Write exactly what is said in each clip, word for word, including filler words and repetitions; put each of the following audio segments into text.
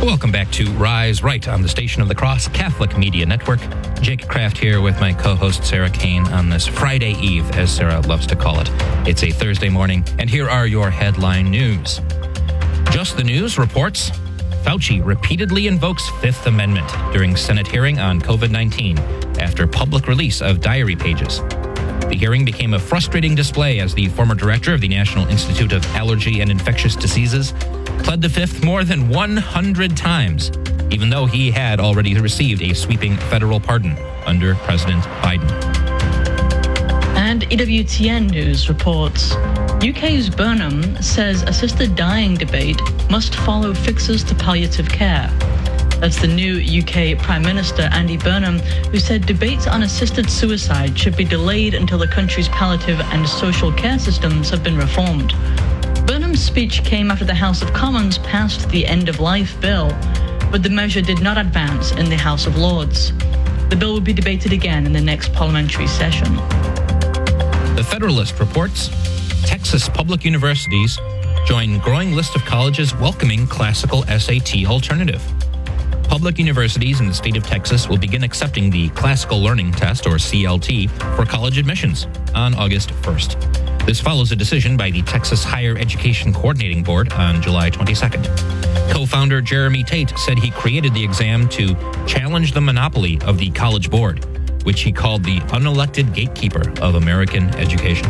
Welcome back to Rise Right on the Station of the Cross Catholic Media Network. Jake Kraft here with my co-host Sarah Kane on this Friday Eve, as Sarah loves to call it. It's a Thursday morning, and here are your headline news. Just the News reports Fauci repeatedly invokes Fifth Amendment during Senate hearing on covid nineteen after public release of diary pages. The hearing became a frustrating display as the former director of the National Institute of Allergy and Infectious Diseases pled the Fifth more than one hundred times, even though he had already received a sweeping federal pardon under President Biden. And E W T N News reports U K's Burnham says assisted dying debate must follow fixes to palliative care. That's the new U K Prime Minister, Andy Burnham, who said debates on assisted suicide should be delayed until the country's palliative and social care systems have been reformed. Burnham's speech came after the House of Commons passed the end-of-life bill, but the measure did not advance in the House of Lords. The bill will be debated again in the next parliamentary session. The Federalist reports Texas public universities join growing list of colleges welcoming classical S A T alternative. Public universities in the state of Texas will begin accepting the Classical Learning Test, or C L T, for college admissions on August first. This follows a decision by the Texas Higher Education Coordinating Board on July twenty-second. Co-founder Jeremy Tate said he created the exam to challenge the monopoly of the College Board, which he called the unelected gatekeeper of American education.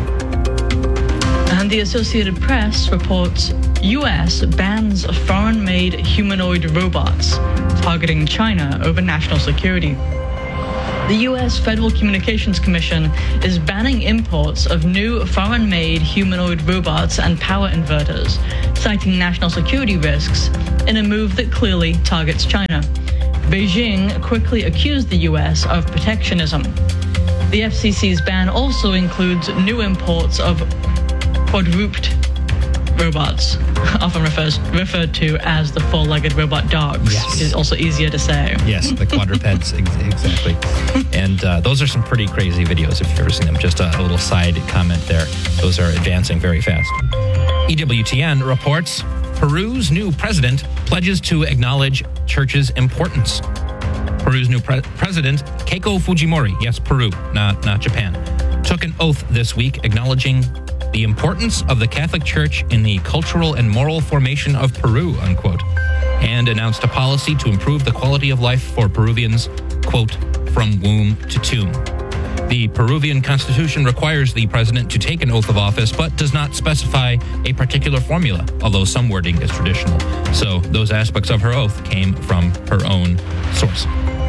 And the Associated Press reports U S bans foreign-made humanoid robots targeting China over national security. The U S Federal Communications Commission is banning imports of new foreign-made humanoid robots and power inverters, citing national security risks in a move that clearly targets China. Beijing quickly accused the U S of protectionism. The F C C's ban also includes new imports of quadruped robots, often refers, referred to as the four-legged robot dogs. Yes. It's also easier to say. Yes, the quadrupeds, ex- exactly. And uh, those are some pretty crazy videos if you've ever seen them. Just a, a little side comment there. Those are advancing very fast. E W T N reports Peru's new president pledges to acknowledge church's importance. Peru's new pre- president, Keiko Fujimori, yes, Peru, not, not Japan, took an oath this week acknowledging the importance of the Catholic Church in the cultural and moral formation of Peru, unquote, and announced a policy to improve the quality of life for Peruvians, quote, from womb to tomb. The Peruvian constitution requires the president to take an oath of office, but does not specify a particular formula, although some wording is traditional. So those aspects of her oath came from her own source.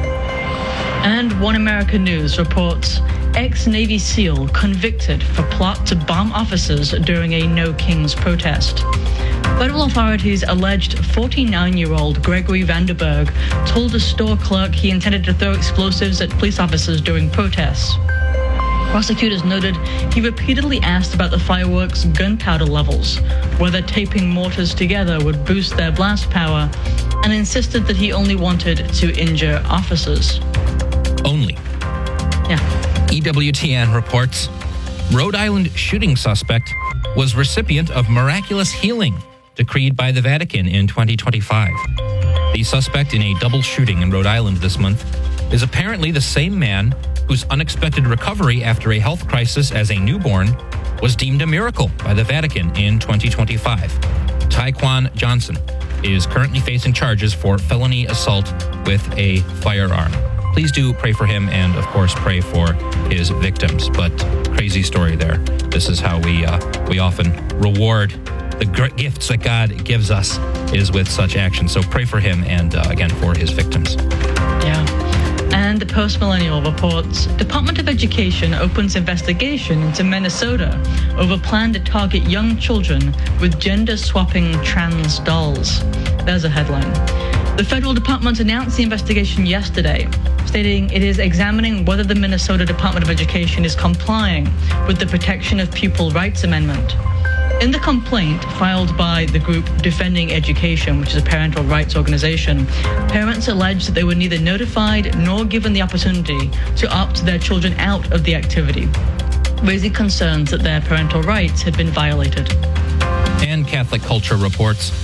And One America News reports ex-Navy SEAL convicted for plot to bomb officers during a No Kings protest. Federal authorities alleged forty-nine-year-old Gregory Vanderberg told a store clerk he intended to throw explosives at police officers during protests. Prosecutors noted he repeatedly asked about the fireworks' gunpowder levels, whether taping mortars together would boost their blast power, and insisted that he only wanted to injure officers. Only. Yeah. E W T N reports Rhode Island shooting suspect was recipient of miraculous healing decreed by the Vatican in twenty twenty-five. The suspect in a double shooting in Rhode Island this month is apparently the same man whose unexpected recovery after a health crisis as a newborn was deemed a miracle by the Vatican in twenty twenty-five. Tyquan Johnson is currently facing charges for felony assault with a firearm. Please do pray for him and, of course, pray for his victims. But crazy story there. This is how we uh, we often reward the great gifts that God gives us, is with such action. So pray for him and, uh, again, for his victims. Yeah. And the Post Millennial reports Department of Education opens investigation into Minnesota over plan to target young children with gender-swapping trans dolls. There's a headline. The federal department announced the investigation yesterday, stating it is examining whether the Minnesota Department of Education is complying with the Protection of Pupil Rights Amendment. In the complaint filed by the group Defending Education, which is a parental rights organization, parents allege that they were neither notified nor given the opportunity to opt their children out of the activity, raising concerns that their parental rights had been violated. And Catholic Culture reports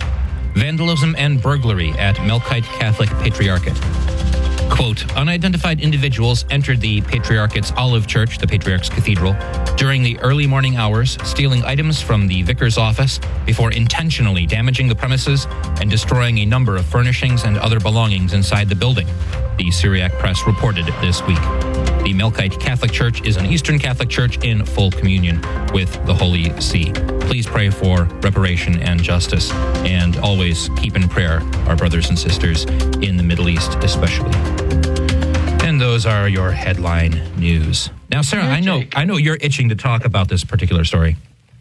Vandalism and burglary at Melkite Catholic Patriarchate. Quote, unidentified individuals entered the Patriarchate's Olive Church, the Patriarch's Cathedral, during the early morning hours, stealing items from the vicar's office before intentionally damaging the premises and destroying a number of furnishings and other belongings inside the building, the Syriac Press reported this week. The Melkite Catholic Church is an Eastern Catholic church in full communion with the Holy See. Please pray for reparation and justice, and always keep in prayer our brothers and sisters in the Middle East especially. And those are your headline news. Now, Sarah, I know I know you're itching to talk about this particular story.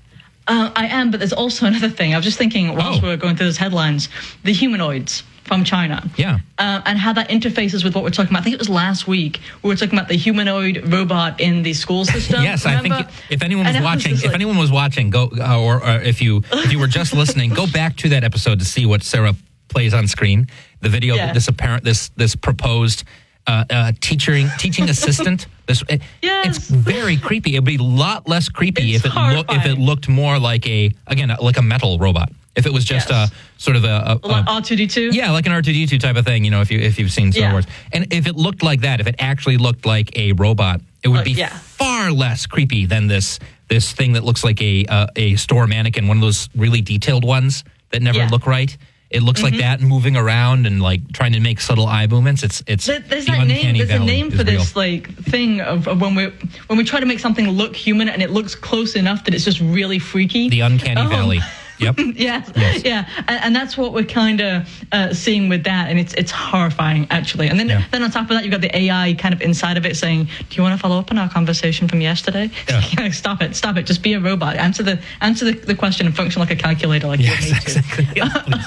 Uh, I am, but there's also another thing. I was just thinking whilst Oh. we were going through those headlines, the humanoids from China. Yeah. Uh, and how that interfaces with what we're talking about. I think it was last week we were talking about the humanoid robot in the school system. Yes, remember? I think if anyone was And it was watching, just if like- anyone was watching, go uh, or, or if you if you were just listening, go back to that episode to see what Sarah plays on screen. The video, Yeah. this apparent, this this proposed uh, uh, teaching teaching assistant. This it, Yes. it's very creepy. It'd be a lot less creepy It's if it looked if it horrifying. looked more like a again like a metal robot. If it was just Yes. a sort of a, a, Like a R two D two? yeah, like an R two D two type of thing, you know, if you if you've seen Star Yeah. Wars. And if it looked like that, if it actually looked like a robot, it would Like, be yeah. far less creepy than this this thing that looks like a uh, a store mannequin, one of those really detailed ones that never Yeah. look right. It looks like that, moving around and like trying to make subtle eye movements. It's it's There- There's the that name. uncanny There's a valley name is for real. this like thing of, of when we when we try to make something look human and it looks close enough that it's just really freaky. The uncanny Um, valley. Yep. Yeah, Yes. yeah, and, and that's what we're kind of uh, seeing with that, and it's it's horrifying actually. And then Yeah. then on top of that, you've got the A I kind of inside of it saying, "Do you want to follow up on our conversation from yesterday?" Yeah. Like, stop it, stop it, just be a robot. Answer the answer the, the question and function like a calculator, like Yes, you need to. exactly. Yeah,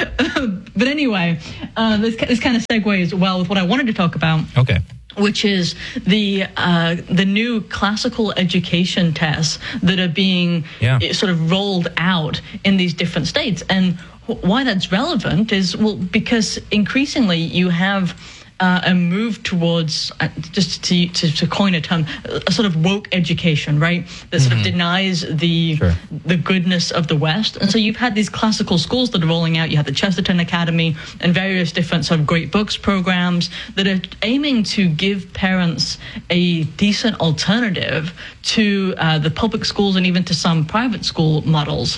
um, but anyway, uh, this this kind of segues well with what I wanted to talk about. Okay. Which is the uh, the new classical education tests that are being Yeah. eh, sort of rolled out in these different states, and wh- why that's relevant is well because increasingly you have uh, a move towards uh, just to, to to coin a term, a sort of woke education, right? That sort of denies the Sure. the goodness of the West. And so you've had these classical schools that are rolling out. You have the Chesterton Academy and various different sort of great books programs that are aiming to give parents a decent alternative to uh, the public schools and even to some private school models.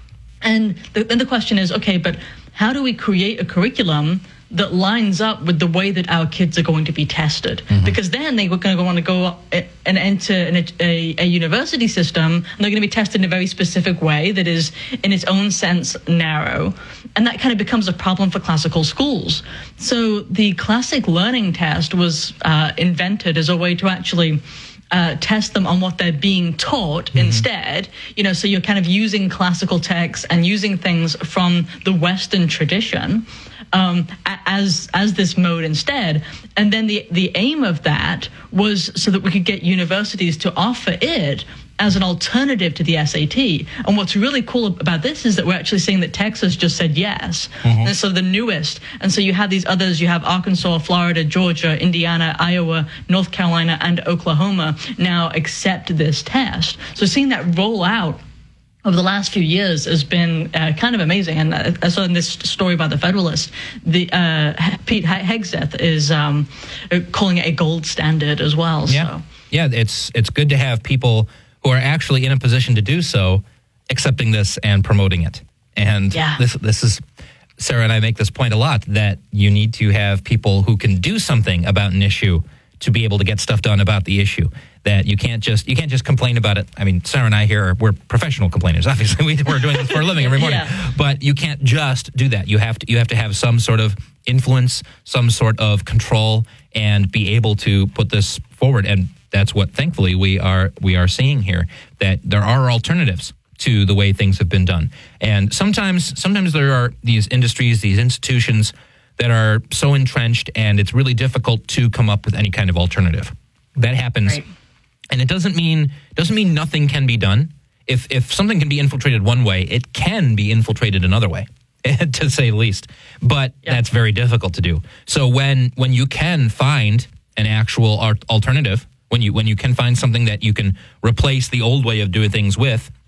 And the, then the question is, okay, but how do we create a curriculum that lines up with the way that our kids are going to be tested? Because then they were going to want to go and enter an, a, a university system, and they're going to be tested in a very specific way that is, in its own sense, narrow. And that kind of becomes a problem for classical schools. So the classic learning test was uh, invented as a way to actually Uh, test them on what they're being taught instead. You know, so you're kind of using classical texts and using things from the Western tradition um, a- as as this mode instead. And then the the aim of that was so that we could get universities to offer it as an alternative to the S A T. And what's really cool about this is that we're actually seeing that Texas just said yes. And so the newest. And so you have these others, you have Arkansas, Florida, Georgia, Indiana, Iowa, North Carolina, and Oklahoma now accept this test. So seeing that roll out over the last few years has been uh, kind of amazing. And uh, I saw in this story by the Federalist, the uh, Pete Hegseth is um, calling it a gold standard as well. Yeah. So. Yeah, it's it's good to have people who are actually in a position to do so, accepting this and promoting it. And Yeah. this this is, Sarah and I make this point a lot, that you need to have people who can do something about an issue to be able to get stuff done about the issue. That you can't just you can't just complain about it. I mean, Sarah and I here, are, we're professional complainers. Obviously, we, we're doing this for a living every morning. Yeah. But you can't just do that. You have to you have to have some sort of influence, some sort of control, and be able to put this forward. And that's what, thankfully, we are we are seeing here, that there are alternatives to the way things have been done. And sometimes sometimes there are these industries, these institutions that are so entrenched, and it's really difficult to come up with any kind of alternative. That happens. Right. And it doesn't mean doesn't mean nothing can be done. If if something can be infiltrated one way, it can be infiltrated another way, to say the least. But Yeah. that's very difficult to do. So when when you can find an actual art alternative, when you when you can find something that you can replace the old way of doing things with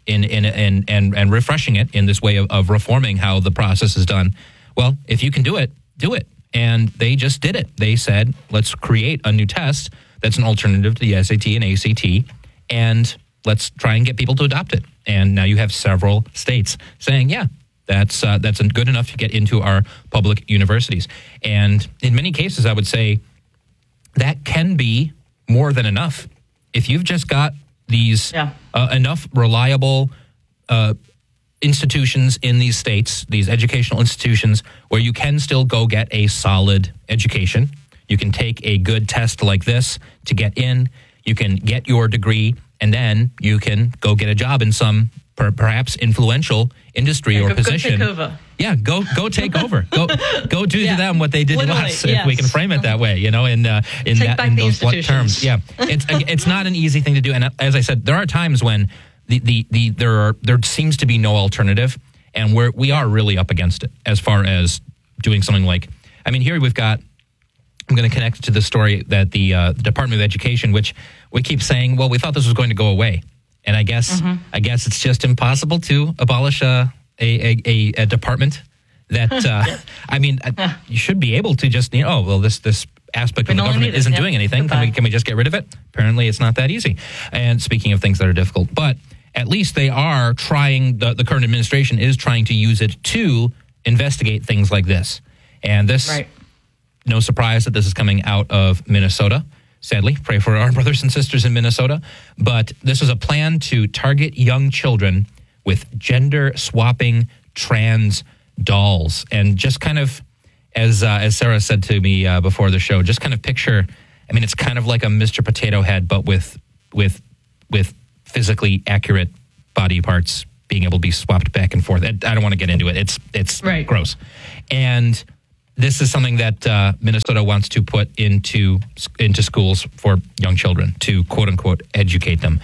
in in and and and refreshing it in this way of, of reforming how the process is done. Well, if you can do it, do it. And they just did it. They said, let's create a new test that's an alternative to the S A T and A C T, and let's try and get people to adopt it. And now you have several states saying, yeah, that's uh, that's good enough to get into our public universities. And in many cases, I would say that can be more than enough. If you've just got these yeah. uh, enough reliable uh institutions in these states, these educational institutions, where you can still go get a solid education. You can take a good test like this to get in. You can get your degree, and then you can go get a job in some per, perhaps influential industry yeah, or go, position. Go take over. Yeah, go go take over. Go go do yeah. to them what they did Literally, to us. yes. If we can frame it that way, you know, in uh, in take that back in the those institutions. terms. Yeah, it's it's not an easy thing to do. And as I said, there are times when the the, the there are there seems to be no alternative. And we're, we are really up against it as far as doing something like, I mean, here we've got, I'm going to connect it to the story that the, uh, the Department of Education, which we keep saying, well, we thought this was going to go away. And I guess mm-hmm. I guess it's just impossible to abolish a, a, a, a department that, uh, yeah. I mean, uh, you should be able to just, you know, oh, well, this, this aspect we of the government isn't yeah. doing anything. Can we, can we just get rid of it? Apparently it's not that easy. And speaking of things that are difficult, but at least they are trying, the, the current administration is trying to use it to investigate things like this. And this, right. no surprise that this is coming out of Minnesota. Sadly, pray for our brothers and sisters in Minnesota. But this is a plan to target young children with gender-swapping trans dolls. And just kind of, as uh, as Sarah said to me uh, before the show, just kind of picture, I mean, it's kind of like a Mister Potato Head, but with with with physically accurate body parts being able to be swapped back and forth. I don't want to get into it. It's it's right. gross. And this is something that uh, Minnesota wants to put into into schools for young children to, quote unquote, educate them.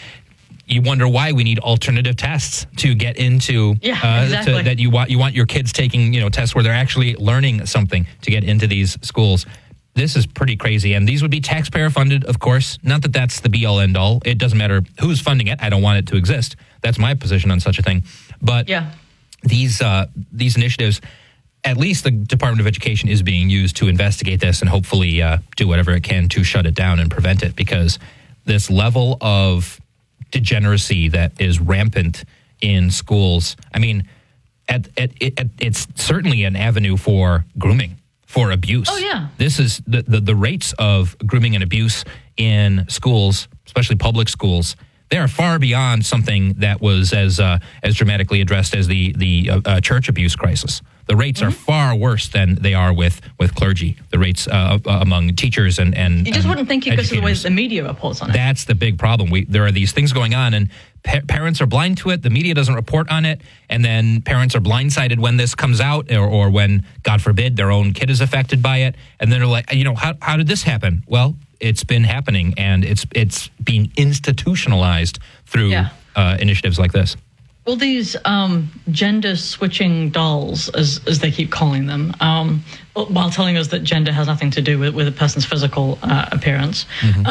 You wonder why we need alternative tests to get into yeah, uh, exactly. to, that you want you want your kids taking, you know, tests where they're actually learning something to get into these schools. This is pretty crazy, and these would be taxpayer funded, of course. Not that that's the be all end all. It doesn't matter who's funding it. I don't want it to exist. That's my position on such a thing. But yeah. these uh, these initiatives, at least the Department of Education is being used to investigate this and hopefully uh, do whatever it can to shut it down and prevent it, because this level of degeneracy that is rampant in schools, I mean, at, at, at, it's certainly an avenue for grooming, for abuse. Oh, yeah. This is the, the, the rates of grooming and abuse in schools, especially public schools. They are far beyond something that was as uh, as dramatically addressed as the the uh, uh, church abuse crisis. The rates mm-hmm. are far worse than they are with, with clergy. The rates uh, uh, among teachers and and you just and wouldn't think it because of the way the media reports on it. That's the big problem. We there are these things going on, and pa- parents are blind to it. The media doesn't report on it, and then parents are blindsided when this comes out, or, or when, God forbid, their own kid is affected by it, and then they're like, you know, how how did this happen? Well, it's been happening, and it's it's being institutionalized through yeah. uh, initiatives like this. Well, these um, gender-switching dolls, as as they keep calling them, um, while telling us that gender has nothing to do with, with a person's physical uh, appearance, mm-hmm.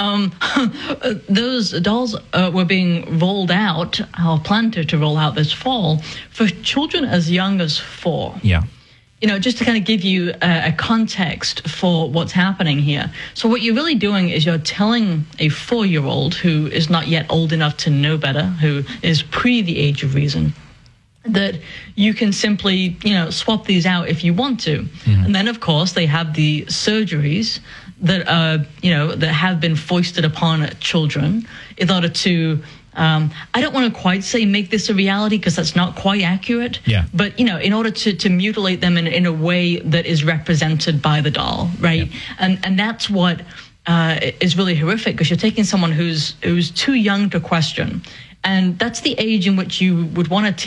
um, those dolls uh, were being rolled out, or planned to, to roll out this fall, for children as young as four. Yeah. You know, just to kind of give you a, a context for what's happening here. So what you're really doing is you're telling a four-year-old who is not yet old enough to know better, who is pre the age of reason, that you can simply, you know, swap these out if you want to. Mm-hmm. And then, of course, they have the surgeries that are, you know, that have been foisted upon children in order to, Um, I don't want to quite say make this a reality, because that's not quite accurate. Yeah. But, you know, in order to, to mutilate them in, in a way that is represented by the doll, right? Yeah. And and that's what uh, is really horrific, because you're taking someone who's who's too young to question. And that's the age in which you would want to teach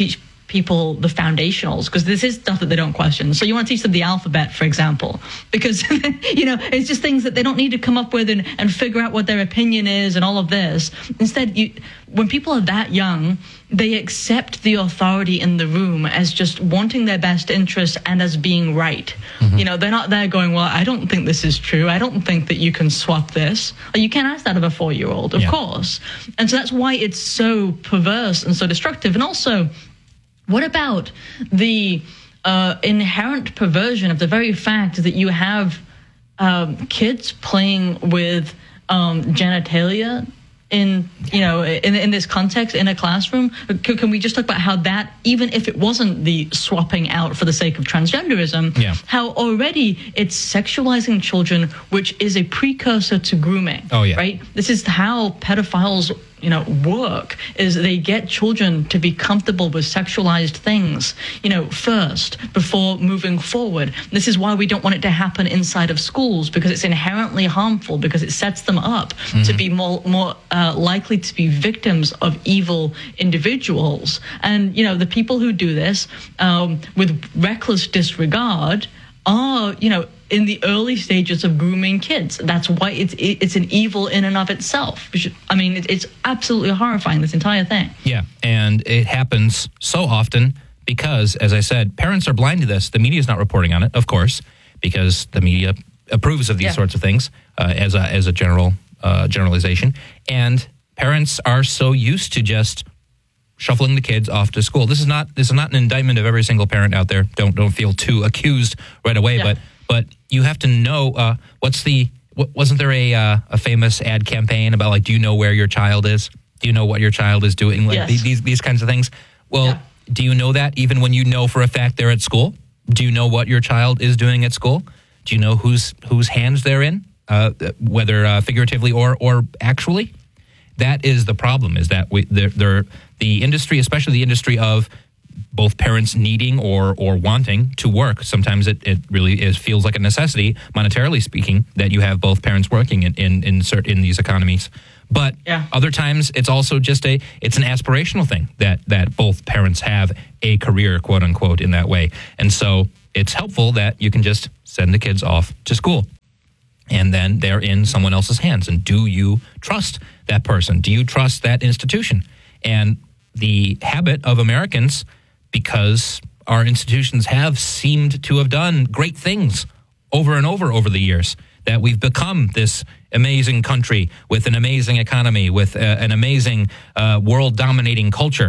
people the foundationals, because this is stuff that they don't question. So you want to teach them the alphabet, for example, because, you know, it's just things that they don't need to come up with and, and figure out what their opinion is and all of this. Instead, you, when people are that young, they accept the authority in the room as just wanting their best interest and as being right. Mm-hmm. You know, they're not there going, well, I don't think this is true. I don't think that you can swap this. You can't ask that of a four-year-old, of yeah. course. And so that's why it's so perverse and so destructive. And also, what about the uh, inherent perversion of the very fact that you have um, kids playing with um, genitalia in, you know, in, in this context, in a classroom? Can, can we just talk about how that, even if it wasn't the swapping out for the sake of transgenderism, yeah. how already it's sexualizing children, which is a precursor to grooming. Oh, yeah. Right? This is how pedophiles, you know, work, is they get children to be comfortable with sexualized things, you know, first, before moving forward. This is why we don't want it to happen inside of schools, because it's inherently harmful, because it sets them up mm-hmm. to be more, more uh, likely to be victims of evil individuals. And, you know, the people who do this um, with reckless disregard are, you know, in the early stages of grooming kids. That's why it's it's an evil in and of itself. I mean, it's absolutely horrifying, this entire thing. Yeah, and it happens so often because, as I said, parents are blind to this. The media is not reporting on it, of course, because the media approves of these yeah. sorts of things uh, as a as a general uh, generalization. And parents are so used to just shuffling the kids off to school. This is not this is not an indictment of every single parent out there. Don't don't feel too accused right away, yeah. but. But you have to know uh, what's the what, wasn't there a uh, a famous ad campaign about, like, do you know where your child is? Do you know what your child is doing? Like yes. these these kinds of things. Well, yeah. do you know that even when you know for a fact they're at school? Do you know what your child is doing at school? Do you know whose whose hands they're in, uh, whether uh, figuratively or or actually? That is the problem. Is that we they're, they're the industry, especially the industry of both parents needing or or wanting to work. Sometimes it, it really is feels like a necessity, monetarily speaking, that you have both parents working in in in, cert, in these economies. But yeah. other times it's also just a it's an aspirational thing that that both parents have a career, quote unquote, in that way. And so it's helpful that you can just send the kids off to school. And then they're in someone else's hands. And do you trust that person? Do you trust that institution? And the habit of Americans, because our institutions have seemed to have done great things over and over over the years, that we've become this amazing country with an amazing economy, with a, an amazing uh, world-dominating culture.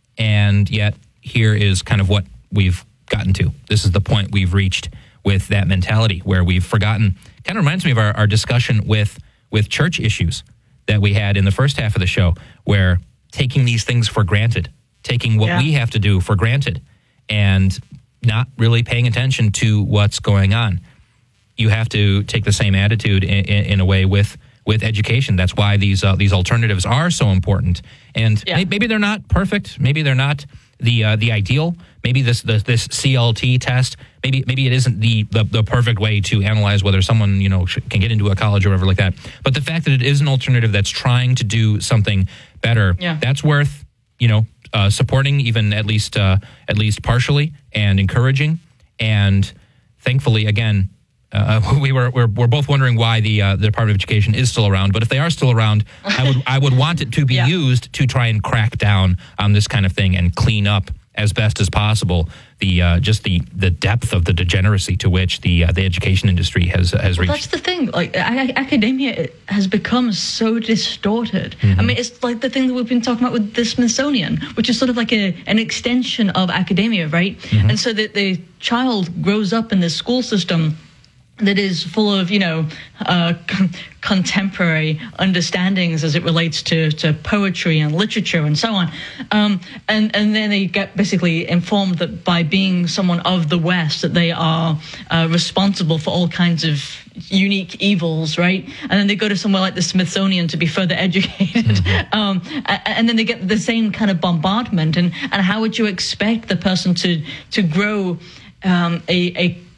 And yet here is kind of what we've gotten to. This is the point we've reached with that mentality, where we've forgotten. Kind of reminds me of our, our discussion with, with church issues that we had in the first half of the show, where taking these things for granted, taking what yeah. we have to do for granted, and not really paying attention to what's going on. You have to take the same attitude in, in, in a way with with education. That's why these uh, these alternatives are so important. And yeah. may, maybe they're not perfect. Maybe they're not the uh, the ideal. Maybe this this, this C L T test. Maybe maybe it isn't the, the the perfect way to analyze whether someone, you know, can get into a college or whatever like that. But the fact that it is an alternative that's trying to do something better, yeah. that's worth, you know, uh, supporting, even at least uh, at least partially, and encouraging. And thankfully, again, uh, we were we're, we're both wondering why the uh, the Department of Education is still around. But if they are still around, I would I would want it to be yeah. used to try and crack down on this kind of thing and clean up as best as possible the uh, just the, the depth of the degeneracy to which the uh, the education industry has has well, reached. That's the thing. Like, I, academia has become so distorted. Mm-hmm. I mean, it's like the thing that we've been talking about with the Smithsonian, which is sort of like a an extension of academia, right? Mm-hmm. And so that the child grows up in this school system that is full of, you know, uh, con- contemporary understandings as it relates to, to poetry and literature and so on. Um, and, and then they get basically informed that by being someone of the West, that they are uh, responsible for all kinds of unique evils, right? And then they go to somewhere like the Smithsonian to be further educated. Mm-hmm. um, and then they get the same kind of bombardment. And, and how would you expect the person to, to grow um, a, a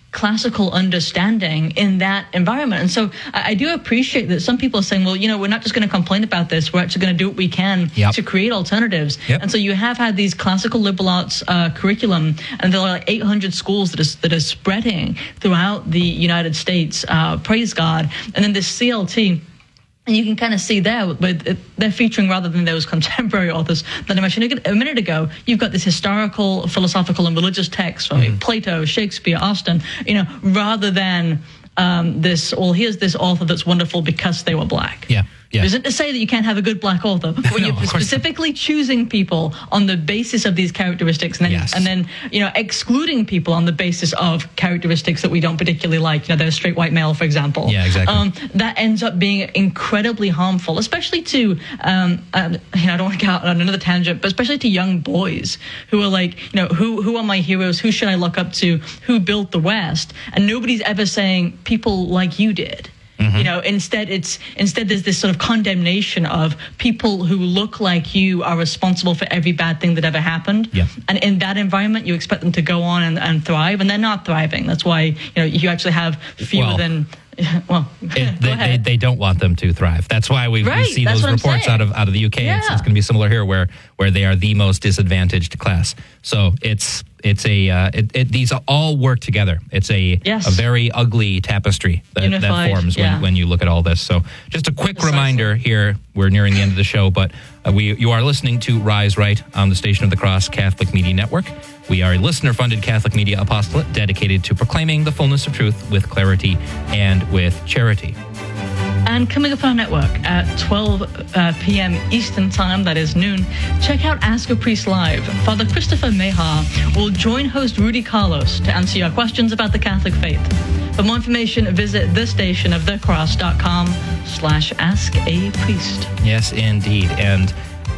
classical understanding in that environment. And so I, I do appreciate that some people are saying, well, you know, we're not just going to complain about this. We're actually going to do what we can yep. to create alternatives. Yep. And so you have had these classical liberal arts uh, curriculum, and there are like eight hundred schools that are, that are spreading throughout the United States. Uh, praise God. And then this C L T, and you can kind of see there, but they're featuring, rather than those contemporary authors that I mentioned a minute ago, you've got this historical, philosophical, and religious text from mm. Plato, Shakespeare, Austen, you know, rather than um, this, well, here's this author that's wonderful because they were black. Yeah. Yeah. It isn't to say that you can't have a good black author, but when no, you're specifically choosing people on the basis of these characteristics, and then, yes. and then you know excluding people on the basis of characteristics that we don't particularly like. You know, they're a straight white male, for example. Yeah, exactly. Um, that ends up being incredibly harmful, especially to um, uh, you know, I don't want to get out on another tangent, but especially to young boys who are like, you know, who who are my heroes? Who should I look up to? Who built the West? And nobody's ever saying people like you did. Mm-hmm. You know, instead it's instead there's this sort of condemnation of people who look like you are responsible for every bad thing that ever happened. Yeah. And in that environment, you expect them to go on and, and thrive, and they're not thriving. That's why, you know, you actually have fewer well, than. Well, it, they, they, they don't want them to thrive. That's why we, right, we see those reports out of out of the U K. Yeah. It's, it's going to be similar here, where where they are the most disadvantaged class. So it's it's a uh, it, it, these all work together. It's a yes. a very ugly tapestry that, that forms yeah. when, when you look at all this. So just a quick Precisely. reminder here. We're nearing the end of the show, but uh, we you are listening to Rise Right on the Station of the Cross Catholic Media Network. We are a listener-funded Catholic media apostolate dedicated to proclaiming the fullness of truth with clarity and with charity. And coming up on our network at twelve p.m. Eastern Time, that is noon, check out Ask a Priest Live. Father Christopher Meha will join host Rudy Carlos to answer your questions about the Catholic faith. For more information, visit the station of thecross.com slash ask a priest. Yes, indeed. And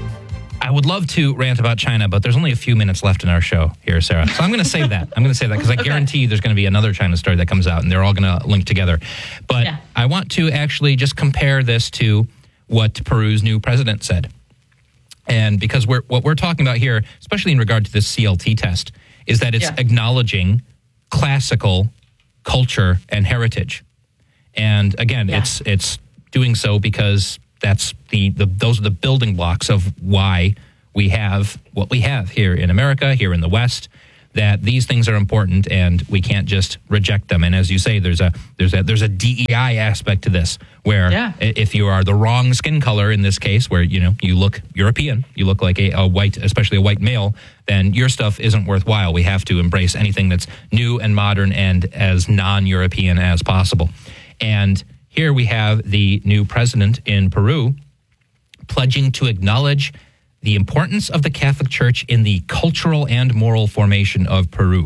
I would love to rant about China, but there's only a few minutes left in our show here, Sarah. So I'm going to save that. I'm going to say that because I okay. guarantee you there's going to be another China story that comes out, and they're all going to link together. But yeah. I want to actually just compare this to what Peru's new president said. And because we're what we're talking about here, especially in regard to this C L T test, is that it's yeah. acknowledging classical culture and heritage. And again, yeah. it's it's doing so because that's the, the those are the building blocks of why we have what we have here in America, here in the West, that these things are important and we can't just reject them. And as you say, there's a there's a there's a D E I aspect to this, where yeah. if you are the wrong skin color in this case, where you know you look European, you look like a, a white, especially a white male, then your stuff isn't worthwhile. We have to embrace anything that's new and modern and as non-European as possible. And here we have the new president in Peru pledging to acknowledge the importance of the Catholic Church in the cultural and moral formation of Peru.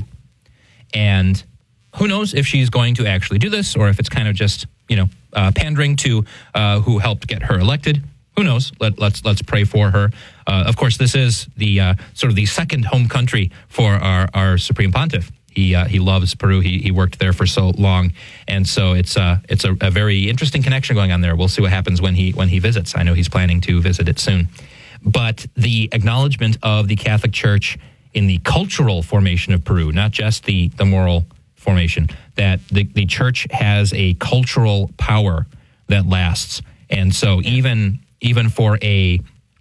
And who knows if she's going to actually do this, or if it's kind of just, you know, uh, pandering to uh, who helped get her elected. Who knows? Let, let's let's pray for her. Uh, of course, this is the uh, sort of the second home country for our, our Supreme Pontiff. He uh, he loves Peru. He he worked there for so long, and so it's uh it's a, a very interesting connection going on there. We'll see what happens when he when he visits. I know he's planning to visit it soon. But the acknowledgement of the Catholic Church in the cultural formation of Peru, not just the the moral formation, that the the Church has a cultural power that lasts, and so even even for a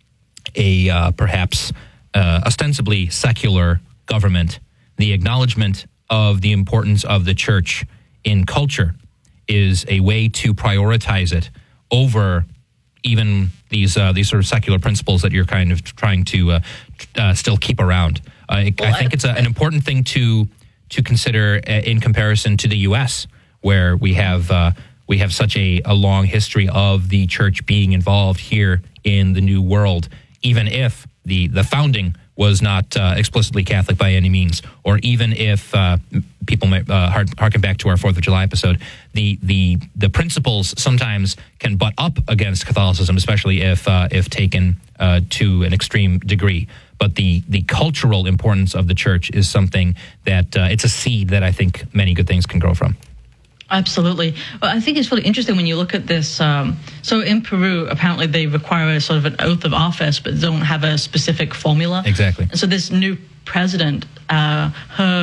a uh, perhaps uh, ostensibly secular government, the acknowledgement of the importance of the Church in culture is a way to prioritize it over even these uh, these sort of secular principles that you're kind of trying to uh, uh, still keep around. Uh, well, I think it's a, an important thing to to consider in comparison to the U S, where we have uh, we have such a, a long history of the Church being involved here in the New World, even if the the founding was not uh, explicitly Catholic by any means, or even if uh, people might uh, harken back to our Fourth of July episode, the the the principles sometimes can butt up against Catholicism, especially if uh, if taken uh, to an extreme degree. But the the cultural importance of the Church is something that uh, it's a seed that I think many good things can grow from. Absolutely. Well, I think it's really interesting when you look at this. Um, so in Peru, apparently they require a sort of an oath of office, but don't have a specific formula. Exactly. And so this new president, uh, her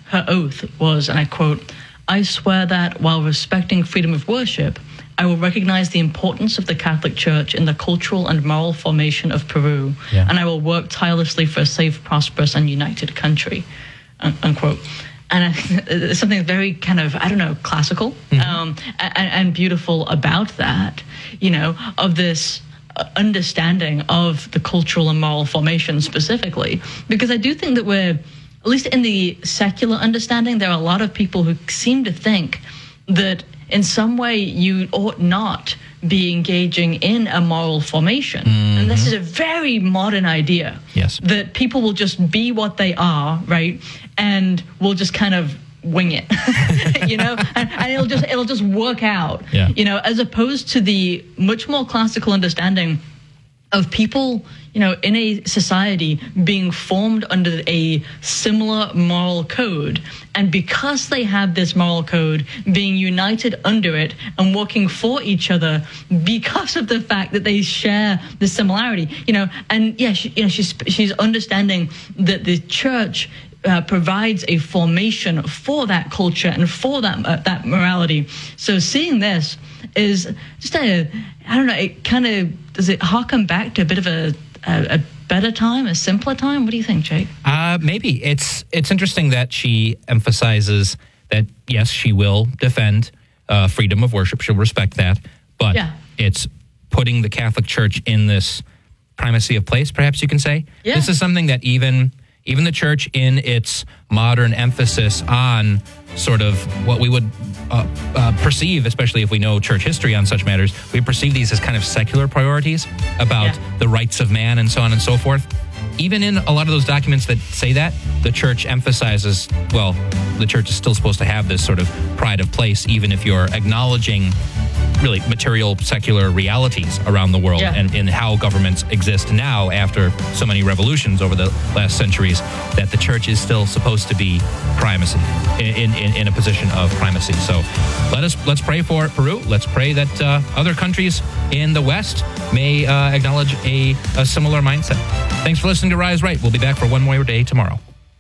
her oath was, and I quote, "I swear that while respecting freedom of worship, I will recognize the importance of the Catholic Church in the cultural and moral formation of Peru, yeah. and I will work tirelessly for a safe, prosperous, and united country," un- unquote. And I think there's something very kind of, I don't know, classical mm-hmm. um, and, and beautiful about that, you know, of this understanding of the cultural and moral formation specifically. Because I do think that we're, at least in the secular understanding, there are a lot of people who seem to think that in some way you ought not be engaging in a moral formation. Mm-hmm. And this is a very modern idea. Yes. That people will just be what they are, right? And will just kind of wing it, you know, and, and it'll just it'll just work out, yeah. you know, as opposed to the much more classical understanding of people, you know, in a society being formed under a similar moral code, and because they have this moral code, being united under it and working for each other because of the fact that they share the similarity, you know, and yeah, she, you know, she's she's understanding that the church Uh, provides a formation for that culture and for that uh, that morality. So seeing this is just a, I don't know, it kind of, does it harken back to a bit of a, a, a better time, a simpler time? What do you think, Jake? Uh, maybe. It's it's interesting that she emphasizes that, yes, she will defend uh, freedom of worship. She'll respect that. But yeah. it's putting the Catholic Church in this primacy of place, perhaps you can say. Yeah. This is something that even... Even the church, in its modern emphasis on sort of what we would uh, uh, perceive, especially if we know church history on such matters, we perceive these as kind of secular priorities about yeah. the rights of man and so on and so forth. Even in a lot of those documents that say that, the church emphasizes, well, the church is still supposed to have this sort of pride of place, even if you're acknowledging really material secular realities around the world yeah. and in how governments exist now after so many revolutions over the last centuries, that the church is still supposed to be primacy, in, in, in a position of primacy. So let us, let's pray for Peru. Let's pray that uh, other countries in the West may uh, acknowledge a, a similar mindset. Thanks for listening to Rise Right. We'll be back for one more day tomorrow.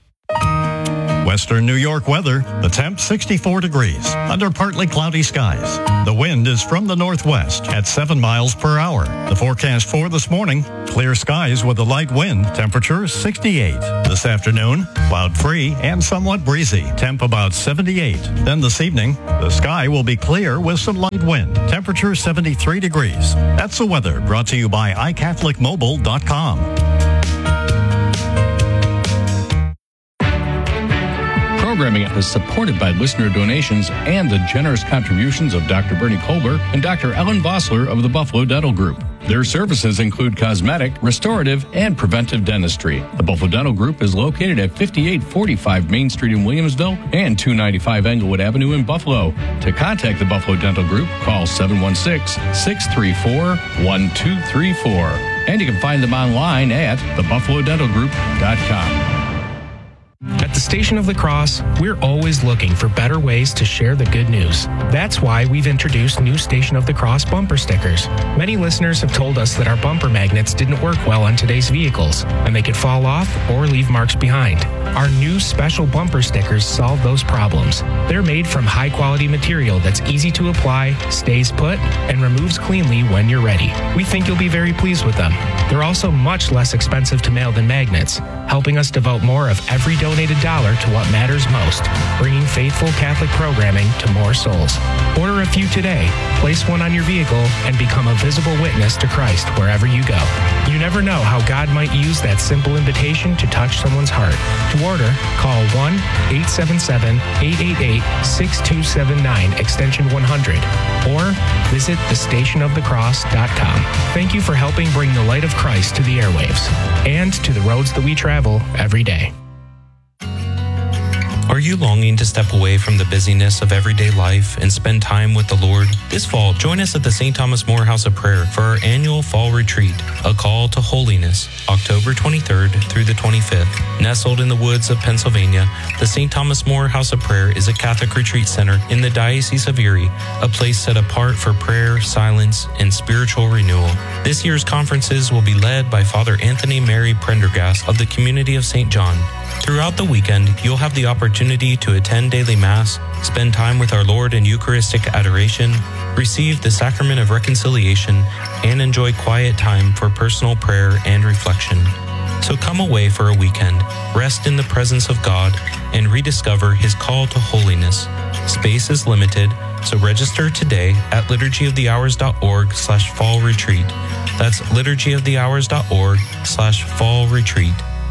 Western New York weather, the temp sixty-four degrees, under partly cloudy skies. The wind is from the northwest at seven miles per hour. The forecast for this morning, clear skies with a light wind, temperature sixty-eight. This afternoon, cloud-free and somewhat breezy, temp about seventy-eight. Then this evening, the sky will be clear with some light wind, temperature seventy-three degrees. That's the weather, brought to you by i catholic mobile dot com. Programming is supported by listener donations and the generous contributions of Doctor Bernie Kolber and Doctor Ellen Vossler of the Buffalo Dental Group. Their services include cosmetic, restorative, and preventive dentistry. The Buffalo Dental Group is located at fifty-eight forty-five Main Street in Williamsville and two ninety-five Englewood Avenue in Buffalo. To contact the Buffalo Dental Group, call seven one six, six three four, one two three four. And you can find them online at the buffalo dental group dot com. At the Station of the Cross, we're always looking for better ways to share the good news. That's why we've introduced new Station of the Cross bumper stickers. Many listeners have told us that our bumper magnets didn't work well on today's vehicles, and they could fall off or leave marks behind. Our new special bumper stickers solve those problems. They're made from high-quality material that's easy to apply, stays put, and removes cleanly when you're ready. We think you'll be very pleased with them. They're also much less expensive to mail than magnets, helping us devote more of every donated dollar to what matters most, bringing faithful Catholic programming to more souls. Order a few today, place one on your vehicle, and become a visible witness to Christ wherever you go. You never know how God might use that simple invitation to touch someone's heart. To order, call one eight seven seven, eight eight eight, six two seven nine, extension one hundred, or visit the station of the cross dot com. Thank you for helping bring the light of Christ to the airwaves and to the roads that we travel every day. Are you longing to step away from the busyness of everyday life and spend time with the Lord? This fall, join us at the Saint Thomas More House of Prayer for our annual fall retreat, A Call to Holiness, October twenty-third through the twenty-fifth. Nestled in the woods of Pennsylvania, the Saint Thomas More House of Prayer is a Catholic retreat center in the Diocese of Erie, a place set apart for prayer, silence, and spiritual renewal. This year's conferences will be led by Father Anthony Mary Prendergast of the Community of Saint John. Throughout the weekend, you'll have the opportunity to attend daily Mass, spend time with our Lord in Eucharistic adoration, receive the Sacrament of Reconciliation, and enjoy quiet time for personal prayer and reflection. So come away for a weekend, rest in the presence of God, and rediscover His call to holiness. Space is limited, so register today at liturgyofthehours.org slash fall retreat. That's liturgyofthehours.org slash fall retreat.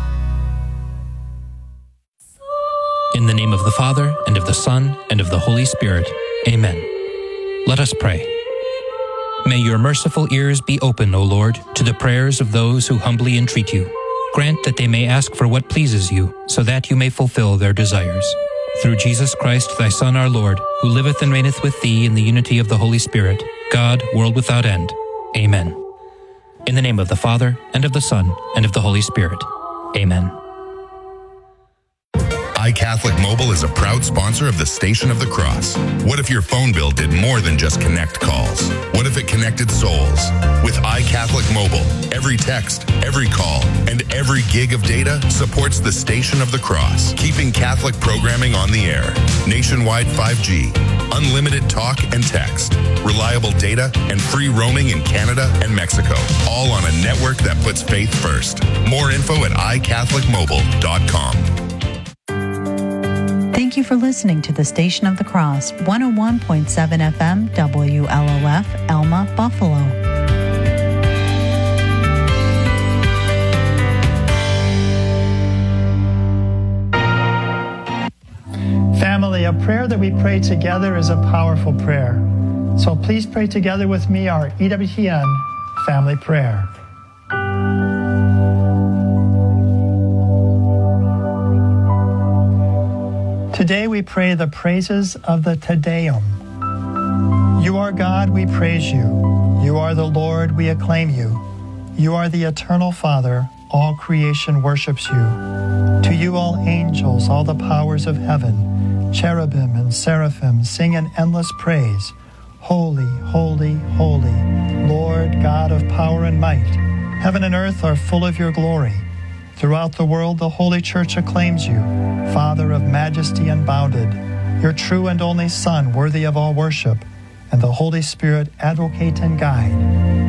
In the name of the Father, and of the Son, and of the Holy Spirit. Amen. Let us pray. May your merciful ears be open, O Lord, to the prayers of those who humbly entreat you. Grant that they may ask for what pleases you, so that you may fulfill their desires. Through Jesus Christ, thy Son, our Lord, who liveth and reigneth with thee in the unity of the Holy Spirit, God, world without end. Amen. In the name of the Father, and of the Son, and of the Holy Spirit. Amen. iCatholic Mobile is a proud sponsor of the Station of the Cross. What if your phone bill did more than just connect calls? What if it connected souls? With iCatholic Mobile, every text, every call, and every gig of data supports the Station of the Cross, keeping Catholic programming on the air. Nationwide five G, unlimited talk and text, reliable data, and free roaming in Canada and Mexico, all on a network that puts faith first. More info at i catholic mobile dot com. Thank you for listening to the Station of the Cross, one oh one point seven F M, W L O F, Elma, Buffalo. Family, a prayer that we pray together is a powerful prayer. So please pray together with me our E W T N family prayer. Today we pray the praises of the Te Deum. You are God, we praise you. You are the Lord, we acclaim you. You are the eternal Father, all creation worships you. To you all angels, all the powers of heaven, cherubim and seraphim sing an endless praise. Holy, holy, holy, Lord God of power and might. Heaven and earth are full of your glory. Throughout the world, the Holy Church acclaims you, Father of majesty unbounded, your true and only Son, worthy of all worship, and the Holy Spirit, advocate and guide.